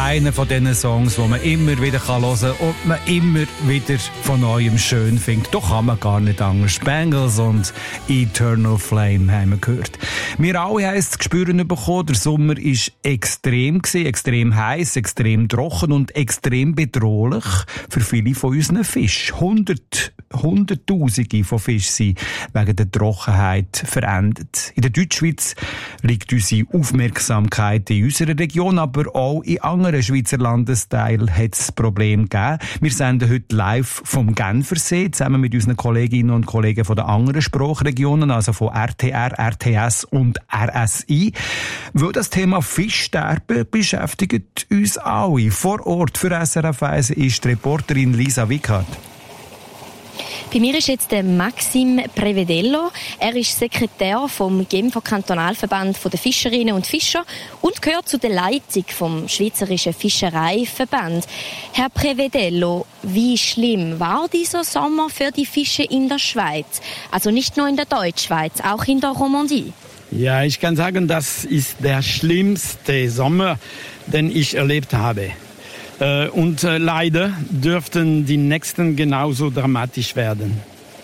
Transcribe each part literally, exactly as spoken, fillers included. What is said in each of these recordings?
einer von diesen Songs, die man immer wieder hören kann und man immer wieder von Neuem schön findet. Doch kann man gar nicht anders. Bangles und Eternal Flame haben wir gehört. Wir alle haben es zu spüren bekommen, der Sommer war extrem gewesen, extrem heiß, extrem trocken und extrem bedrohlich für viele von unseren Fischen. Hundert, Hunderttausende von Fischen sind wegen der Trockenheit verendet. In der Deutschschweiz liegt unsere Aufmerksamkeit in unserer Region, aber auch in anderen Schweizer Landesteilen hat es Probleme gegeben. Wir senden heute live vom Genfersee zusammen mit unseren Kolleginnen und Kollegen von den anderen Sprachregionen, also von R T R, R T S und R S I. Weil das Thema Fischsterben beschäftigt uns alle. Vor Ort für S R F eins ist die Reporterin Lisa Wickhardt. Bei mir ist jetzt der Maxim Prevedello. Er ist Sekretär vom Genfer Kantonalverband der Fischerinnen und Fischer und gehört zu der Leitung vom Schweizerischen Fischereiverband. Herr Prevedello, wie schlimm war dieser Sommer für die Fische in der Schweiz? Also nicht nur in der Deutschschweiz, auch in der Romandie. Ja, ich kann sagen, das ist der schlimmste Sommer, den ich erlebt habe. Und leider dürften die nächsten genauso dramatisch werden.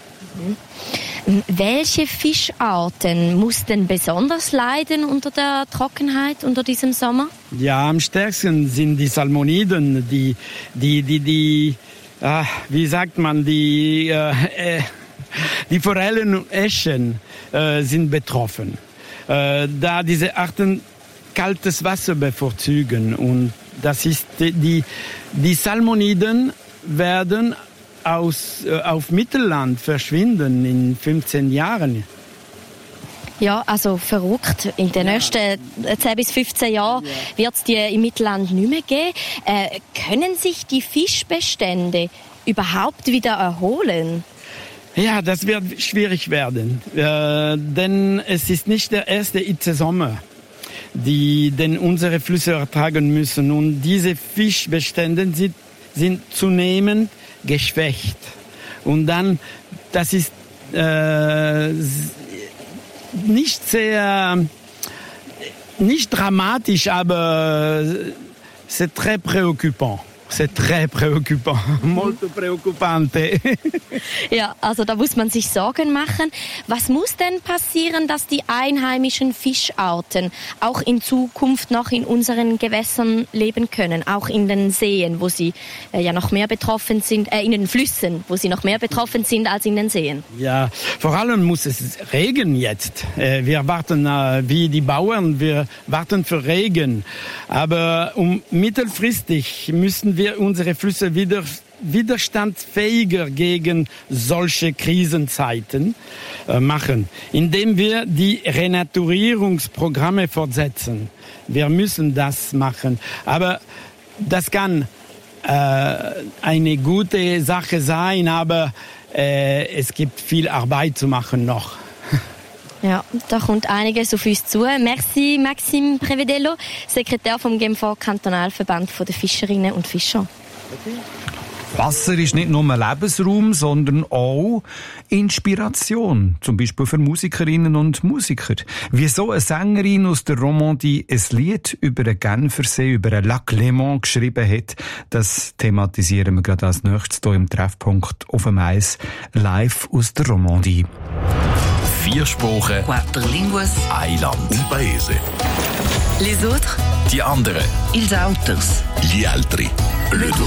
Mhm. Welche Fischarten mussten besonders leiden unter der Trockenheit, unter diesem Sommer? Ja, am stärksten sind die Salmoniden, die, die, die, die äh, wie sagt man, die, äh, die Forellen und Äschen äh, sind betroffen. Äh, da diese Arten kaltes Wasser bevorzugen und das ist die, die Salmoniden werden aus, äh, auf Mittelland verschwinden in fünfzehn Jahren. Ja, also verrückt. In den ja. nächsten zehn bis fünfzehn Jahren ja. wird es die im Mittelland nicht mehr geben. Äh, können sich die Fischbestände überhaupt wieder erholen? Ja, das wird schwierig werden, äh, denn es ist nicht der erste Hitzesommer, die denn unsere Flüsse ertragen müssen. Und diese Fischbestände sind, sind zunehmend geschwächt. Und dann, das ist äh, nicht sehr, nicht dramatisch, aber c'est très préoccupant. C'est très préoccupant, molto preoccupante. Ja, also da muss man sich Sorgen machen. Was muss denn passieren, dass die einheimischen Fischarten auch in Zukunft noch in unseren Gewässern leben können, auch in den Seen, wo sie äh, ja noch mehr betroffen sind, äh, in den Flüssen, wo sie noch mehr betroffen sind als in den Seen? Ja, vor allem muss es Regen jetzt. Äh, wir warten äh, wie die Bauern, wir warten für Regen. Aber um mittelfristig müssen wir unsere Flüsse wieder widerstandsfähiger gegen solche Krisenzeiten äh, machen, indem wir die Renaturierungsprogramme fortsetzen. Wir müssen das machen. Aber das kann äh, eine gute Sache sein, aber äh, es gibt viel Arbeit zu machen noch. Ja, da kommt einiges auf uns zu. Merci Maxim Prevedello, Sekretär vom Genfer Kantonalverband der Fischerinnen und Fischer. Okay. Wasser ist nicht nur ein Lebensraum, sondern auch Inspiration. Zum Beispiel für Musikerinnen und Musiker. Wieso eine Sängerin aus der Romandie ein Lied über den Genfersee, über den Lac Léman geschrieben hat, das thematisieren wir gerade als nächstes hier im Treffpunkt auf dem Eis, live aus der Romandie. Vier Sprachen, Quattro linguas, ein Land, un paese. Les autres, Die anderen, ils autres. gli altri. Le